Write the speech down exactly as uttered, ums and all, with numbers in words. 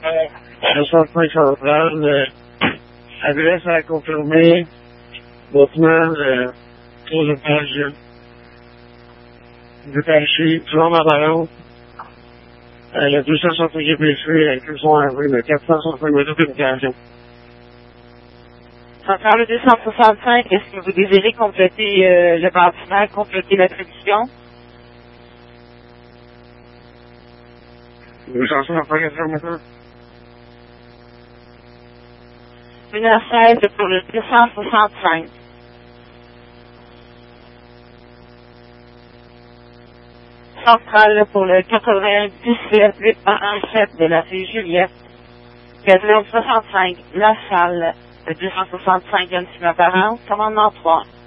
soixante-cinq centrale, euh, adresse à confirmer, bâtiment, euh, trois étages, détaché, flambe apparente, euh, le deux cent soixante G P C avec le son avril, le quatre cent soixante mètres de communication. Centrale deux cent soixante-cinq, est-ce que vous désirez compléter euh, le bâtiment, compléter l'attribution? deux cent soixante-cinq informations. une heure seize pour le deux cent soixante-cinq. Centrale pour le quatre-vingt-dix-sept huit un sept de la rue Juliette. Gazelle soixante-cinq, la salle, le deux cent soixante-cinq, Yann Apparent, commandement trois.